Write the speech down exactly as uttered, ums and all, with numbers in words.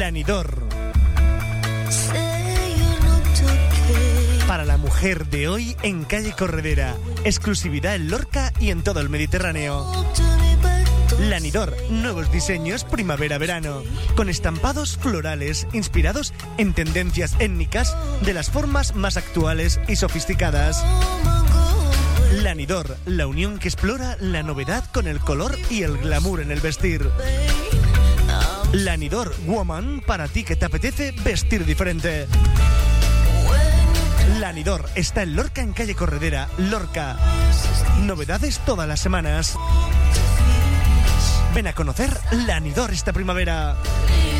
Lanidor. Para la mujer de hoy en calle Corredera. Exclusividad en Lorca y en todo el Mediterráneo. Lanidor, nuevos diseños primavera-verano, con estampados florales inspirados en tendencias étnicas de las formas más actuales y sofisticadas. Lanidor, la unión que explora la novedad con el color y el glamour en el vestir. Lanidor Woman, para ti que te apetece vestir diferente. Lanidor está en Lorca en calle Corredera, Lorca. Novedades todas las semanas. Ven a conocer Lanidor esta primavera.